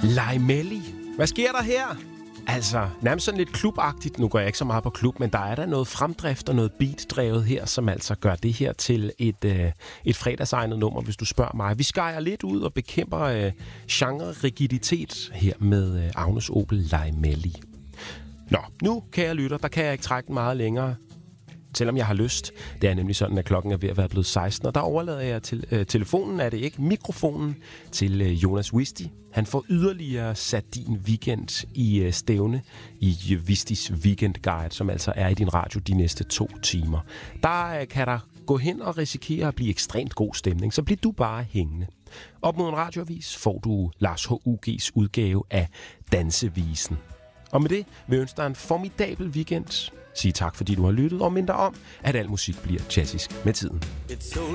Laimelli. Hvad sker der her? Altså, nærmest sådan lidt klubagtigt. Nu går jeg ikke så meget på klub, men der er der noget fremdrift og noget beat-drevet her, som altså gør det her til et fredagsegnet nummer, hvis du spørger mig. Vi skærer lidt ud og bekæmper genre-rigiditet her med Agnes Obel Laimelli. Nå, nu, kære lytter, der kan jeg ikke trække den meget længere, selvom jeg har lyst. Det er nemlig sådan, at klokken er ved at være blevet 16, og der overlader jeg til telefonen, er det ikke, mikrofonen, til Jonas Wisti. Han får yderligere sat din weekend i stævne i Wistis Weekend Guide, som altså er i din radio de næste 2 timer. Der kan der gå hen og risikere at blive ekstremt god stemning, så bliver du bare hængende. Op mod en radioavis får du Lars H.U.G.'s udgave af Dansevisen. Og med det vil jeg ønske dig en formidabel weekend. Sig tak, fordi du har lyttet, og mind dig om, at al musik bliver klassisk med tiden. It's so